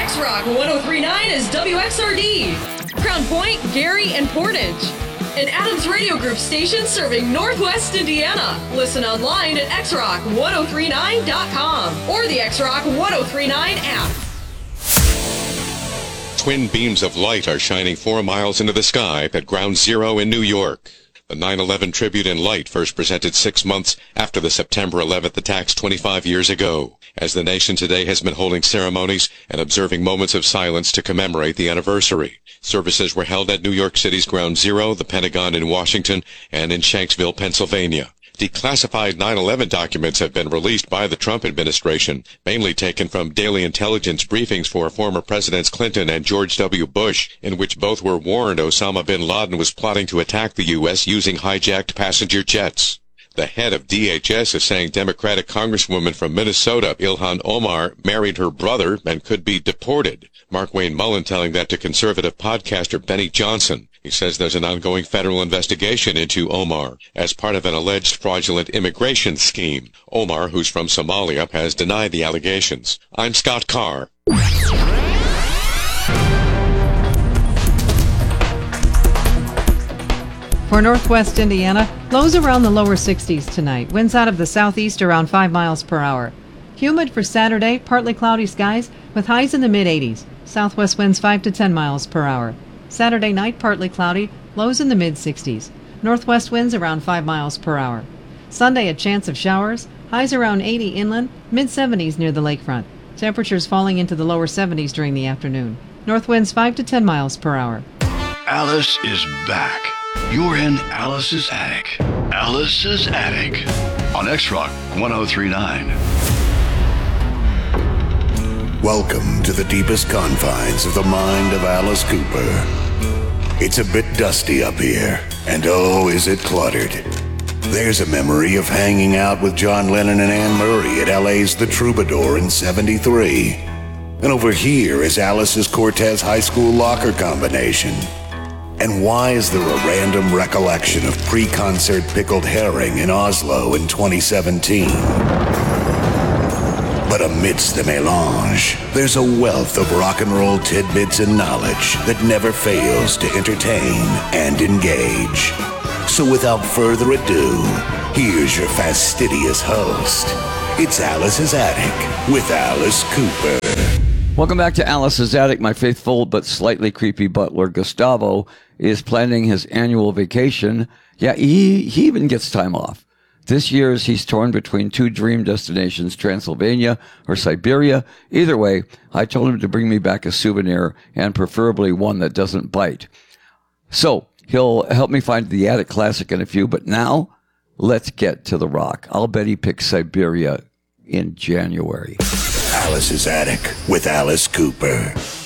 X-Rock 1039 is WXRD. Crown Point, Gary, and Portage. An Adams Radio Group station serving Northwest Indiana. Listen online at xrock1039.com or the X-Rock 1039 app. Twin beams of light are shining 4 miles into the sky at Ground Zero in New York. The 9/11 tribute in light first presented 6 months after the September 11th attacks 25 years ago, as the nation today has been holding ceremonies and observing moments of silence to commemorate the anniversary. Services were held at New York City's Ground Zero, the Pentagon in Washington, and in Shanksville, Pennsylvania. Declassified 9/11 documents have been released by the Trump administration, mainly taken from daily intelligence briefings for former Presidents Clinton and George W. Bush, in which both were warned Osama bin Laden was plotting to attack the U.S. using hijacked passenger jets. The head of DHS is saying Democratic Congresswoman from Minnesota, Ilhan Omar, married her brother and could be deported. Mark Wayne Mullen telling that to conservative podcaster Benny Johnson. He says there's an ongoing federal investigation into Omar as part of an alleged fraudulent immigration scheme. Omar, who's from Somalia, has denied the allegations. I'm Scott Carr. For Northwest Indiana, lows around the lower 60s tonight. Winds out of the southeast around 5 miles per hour. Humid for Saturday, partly cloudy skies with highs in the mid-80s. Southwest winds 5 to 10 miles per hour. Saturday night, partly cloudy, lows in the mid-60s. Northwest winds around 5 miles per hour. Sunday, a chance of showers, highs around 80 inland, mid-70s near the lakefront. Temperatures falling into the lower 70s during the afternoon. North winds 5 to 10 miles per hour. Alice is back. You're in Alice's Attic. Alice's Attic on X-Rock 1039. Welcome to the deepest confines of the mind of Alice Cooper. It's a bit dusty up here, and oh, is it cluttered. There's a memory of hanging out with John Lennon and Anne Murray at LA's The Troubadour in '73. And over here is Alice's Cortez High School locker combination. And why is there a random recollection of pre-concert pickled herring in Oslo in 2017? But amidst the melange, there's a wealth of rock and roll tidbits and knowledge that never fails to entertain and engage. So without further ado, here's your fastidious host. It's Alice's Attic with Alice Cooper. Welcome back to Alice's Attic. My faithful but slightly creepy butler, Gustavo, is planning his annual vacation. Yeah, he even gets time off. This year's he's torn between two dream destinations, Transylvania or Siberia. Either way, I told him to bring me back a souvenir and preferably one that doesn't bite. So he'll help me find the Attic Classic in a few, but now let's get to the rock. I'll bet he picks Siberia in January. Alice's Attic with Alice Cooper.